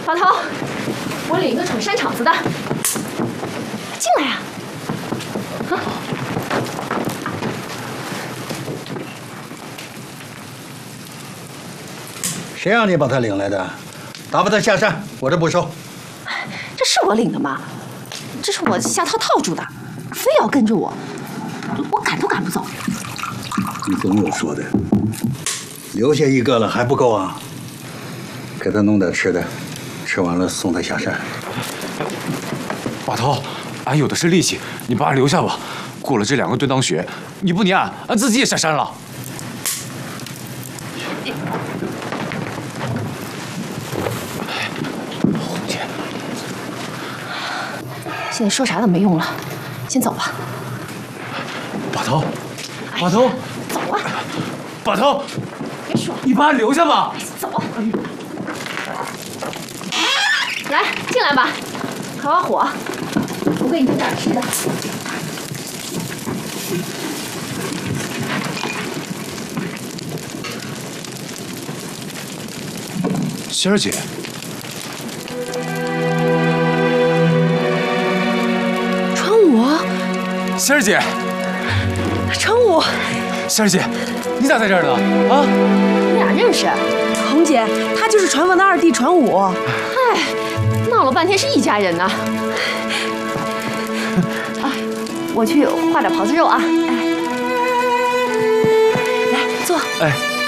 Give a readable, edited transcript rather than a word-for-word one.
淘淘，我领个闯山场子的，进来呀！啊！ 谁让你把他领来的？打发他下山，我这不收。 这是我领的吗？这是我下套套住的，非要跟着我，我赶都赶不走。 你总有说的，留下一个了还不够啊？给他弄点吃的，吃完了送他下山。 把头，俺有的是力气，你把俺留下吧。过了这2个蹲裆穴，你不撵俺自己也下山了。红姐， 现在说啥都没用了，先走吧。 把头，把头， 走啊！ 把头， 别说， 你把俺留下吧。 走。来，进来吧，烤烤火，我给你弄点吃的。 仙儿姐， 传武， 仙儿姐， 传武， 仙儿姐，你咋在这儿呢？啊？ 你俩认识？ 红姐，他就是传王的2弟传武。 嗨，闹了半天是一家人呢。啊，我去化点狍子肉啊。哎， 来坐。 哎。